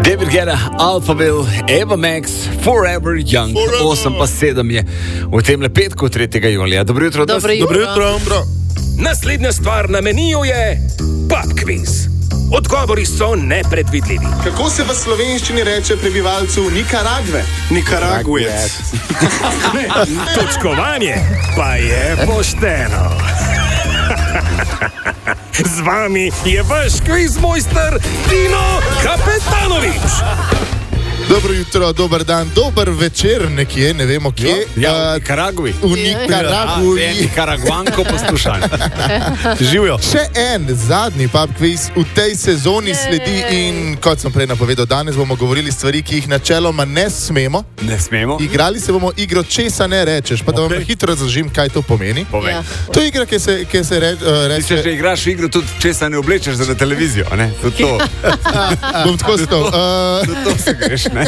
David Guetta, Alphaville, Eva Max, Forever Young, 8:07 je v tem petku 3. julija. Dobro jutro. Dobro jutro. Naslednja stvar na meniju je pub quiz. Odgovori so nepredvidljivi. Kako se v slovenščini reče prebivalcu Nikaragve? Nikaragujec. Točkovanje pa je pošteno. Z vami je vaš kviz mojster Tino Kapetanovič. Dobro jutro, dober dan, dober večer nekje, ne vemo kje. Ja, v Nikaragvi. V Nikaragvi. Nikaraguanko poslušaj. Živijo. Še en zadnji pub quiz v tej sezoni sledi in kot sem prej napovedal, danes bomo govorili stvari, ki jih načeloma ne smemo. Ne smemo? Igrali se bomo igro Česa ne rečeš, pa da vam hitro razložim, kaj to pomeni. Ja. To je igra, ki se reče... Ti že igraš v igro, tudi Česa ne oblečeš za televizijo, ne? Tudi to. Bom tako stol. Tudi to se greš, ne?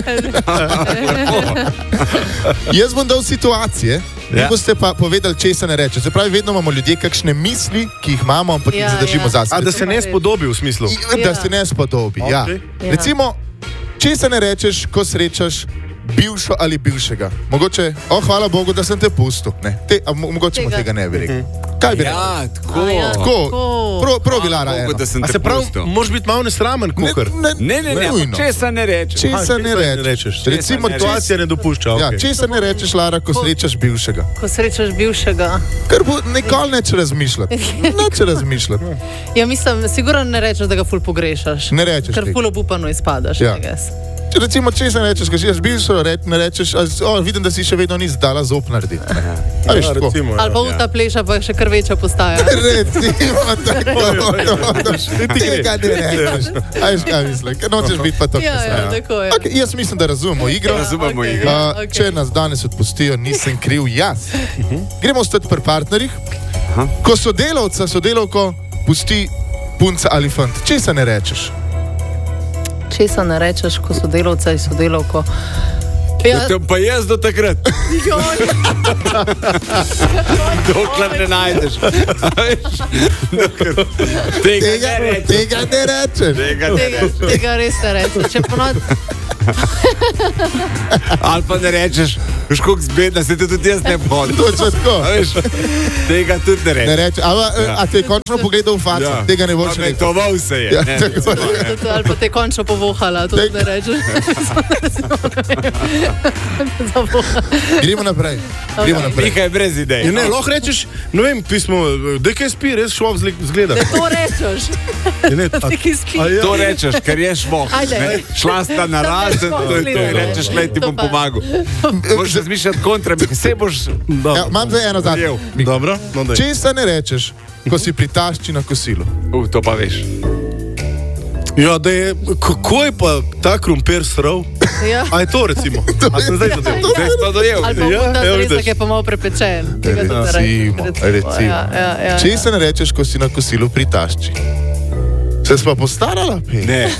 Jaz bom dal situacije, vi boste pa povedali, česa ne reče. Se pravi, vedno imamo ljudje kakšne misli, ki jih imamo, ampak jih zadržimo zase. A da se ne spodobi v smislu? Da se ne spodobi, ja. Recimo, česa ne rečeš, ko srečaš bivšo ali bivšega? Mogoče, hvala Bogu, da sem te pustil. Mogoče mu tega ne bi rekel. Kaj bi rekel? Ja, tako. Probi Lara eno. A se pravi, moraš biti malo nesramen, kukar? Ne, česa ne rečeš. Česa ne rečeš. Recimo, situacija ne dopušča. Česa ne rečeš, Lara, ko srečaš bivšega? Ko srečaš bivšega. Ker bo nikoli neče razmišljati. Neče razmišljati. Ja, mislim, sigurno ne rečeš, da ga ful pogrešaš. Ne rečeš. Ker ful obupano izpadaš, ja. Recimo, če se rečeš, ko si jaz bivšo, ne rečeš, vidim, da si še vedno nisi dala zob narediti. Ali pa ulta pleša, pa še kar večja postaja. Recimo, tako. Tega ne rečeš. Ajš, kaj mislim, ker nočeš biti pa to. Jaz mislim, da razumemo igro. Če nas danes odpustijo, nisem kriv jaz. Gremo ostati pri partnerjih. Ko sodelavko pusti punca ali fant, česa ne rečeš? Česa ne rečeš, ko sodelavca in sodelavko? Pa jaz do takrat. Dokler ne najdeš. Tega ne rečeš. Tega res ne rečeš. Če ponad... Ali pa ne rečeš, veš koliko zbedna, se te tudi jaz ne bom. Točno tako. Tega tudi ne rečeš. A te je končno pogledal v faco? Tega ne boš rekel. Metoval se je. Ali pa te je končno povohala, to ne rečeš. Gremo naprej. Nekaj je brez idej. Ne, lahko rečeš, ne vem, pismo, DKSP res šlo vzgleda. To rečeš. To rečeš, ker je švoh. Šla sta na razen, to rečeš, lej ti bom pomagal. Boš razmišljati kontra, vse boš... Imam zdaj eno zadnjo. Dobro. Česa ne rečeš, ko si pritašči na kosilo? To pa veš. Ja, da je, kako je pa ta krompir srov? A je to recimo? A sem zdaj zadev? Zdaj si pa dojel. Ali pa da zrezak je pa malo prepečen. Recimo. Česa ne rečeš, ko si na kosilu pritašči? Se si pa postarala? Ne.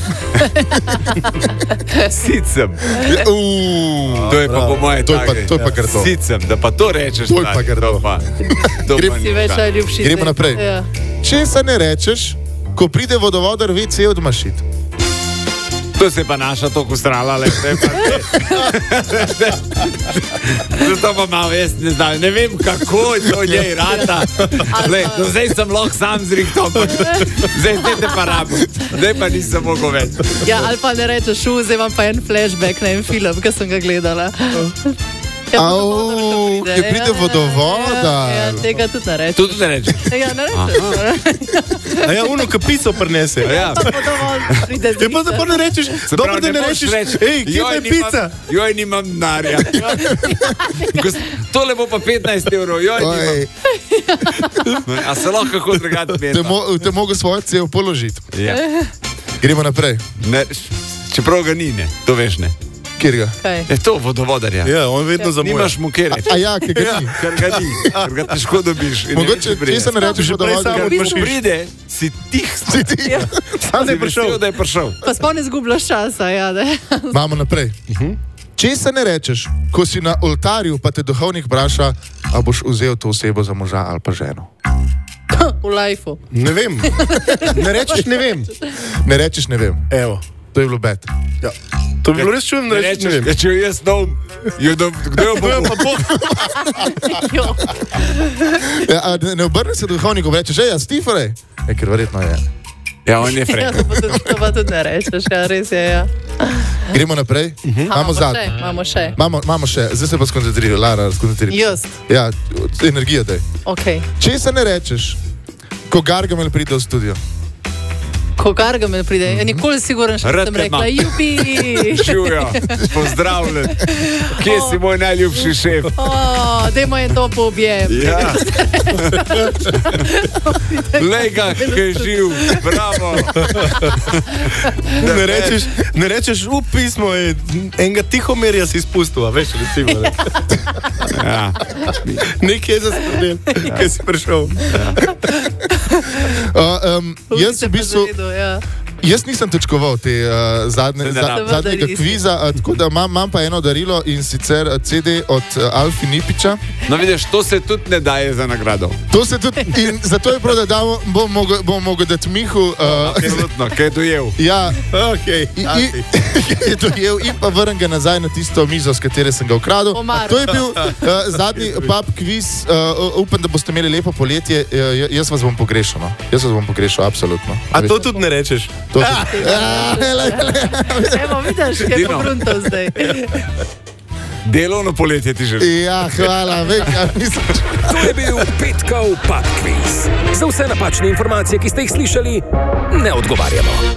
Sicem. To je pa po moje take. To je pa grdo. Sicem, da pa to rečeš. To je pa grdo. Gremo naprej. Česa ne rečeš, ko pride vodovodar WC odmašit? To se pa naša toliko strala, le vse pa ne. Zato pa malo jaz ne znam. Ne vem, kako je to njej rata. Zdaj sem lahko sam zrihtal, zdaj te pa rabim. Zdaj pa nisem mogel več. Ja, ali pa ne rečeš, zdaj imam pa en flashback na en film, ki sem ga gledala. Ki pride vodovodar. Ja, tega tudi ne rečeš. To tudi ne rečeš? Ja, ne rečeš. A ja, ono, ki pico prinese. Ja. Pa da pa ne rečeš, dobro da ne rečeš, kje pa je pica? Joj, nimam denarja. Tole bo pa 15 €, joj, nimam. A se lahko kako drugati vedno? Te mogo svojo cev položiti. Ja. Gremo naprej. Čeprav ga ni, ne, to veš, ne. Kjer ga? Je to vodovodarja. Ja, on vedno zamuja. Nimaš mu kjer reči. A ja, ker ga ni. Ker ga ni, ker ga težko dobiš. Mogoče, če se ne rečeš vodovodar, ker pride, si tih. Sam da je prišel. Pa sploh ne zgubljaš časa, ja, ne. Imamo naprej. Če se ne rečeš, ko si na oltarju, pa te duhovnik vpraša, a boš vzel to osebo za moža ali pa ženo? V lajfu. Ne vem. Ne rečeš ne vem. Ne rečeš ne vem. Evo. To je bilo bed. Ja. To bi bilo res čudno, da rečeš, ne vem. Če jaz znam, kdo jo bo pa po? Ne obrni se duhovniku, reče, že jaz, ti frej. Ker verjetno je. Ja, on je frej. Ja, to pa tudi ne rečeš, ja, res je, ja. Gremo naprej. Imamo zadnji. Imamo še. Zdaj se pa skoncentriraj, Lara, skoncentriraj. Just. Ja, energija daj. Ok. Če se ne rečeš, ko Gargamel pride v studio? Ko Gargamel pride, ja nikoli siguren, še sem rekla, jupi! Živjo, pozdravljen. Kje si moj najljubši šef? Dajmo je to po objem. Ja. Lej ga, ki je živ, bravo. Ne rečeš, pismo je, enega Tihomirja si spustil, veš, recimo. Ja. Nekaj je zaskrbel, ki si prišel. Jaz v bistvu... Jaz nisem točkoval te zadnjega kviza, tako da imam pa eno darilo in sicer CD od Alfi Nipiča. No vidiš, to se tudi ne daje za nagrado. To se tudi, in zato je prav, da bom mogel dati Mihu. Absolutno, kaj je dojel. Ja, okay, je dojel in pa vrnem ga nazaj na tisto mizo, s katere sem ga ukradel. To je bil zadnji pub kviz. Upam, da boste imeli lepo poletje. Jaz vas bom pogrešal, no. Jaz vas bom pogrešal, absolutno. A to tudi ne rečeš? Evo, vidiš, kaj je pobruntal zdaj. Delovno poletje ti želim. Ja, hvala, vem, kaj misliš. To je bil petkov pub quiz. Za vse napačne informacije, ki ste jih slišali, ne odgovarjamo.